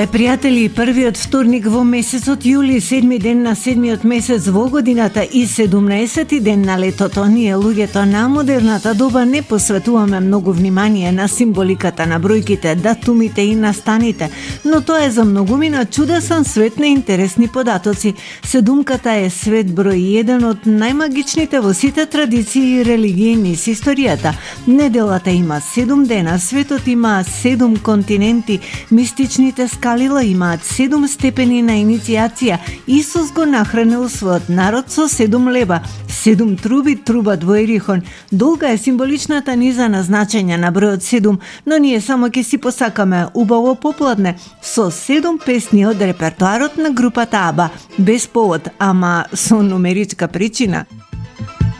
Ова е, пријатели, првиот вторник во месецот јули, 7 ден на 7-миот месец во годината и 17-ти ден на летото. Ние, луѓето на модерната доба, не посветуваме многу внимание на символиката на бројките, датумите и настаните, но тоа е за многумина чудесен свет на интересни податоци. Седумката е свет број 1 од најмагичните во сите традиции и религии низ историјата. Неделата има 7 дена, светот има 7 континенти, мистичните скалила имаат 7 степени на иницијација. Исус го нахранил својот народ со 7 лева, 7 труби, труба двоерихон. Долга е символичната низа на значење на бројот 7, но ние само ќе си посакаме убаво попладне со 7 песни од репертоарот на групата АБА, без повод, ама со нумеричка причина.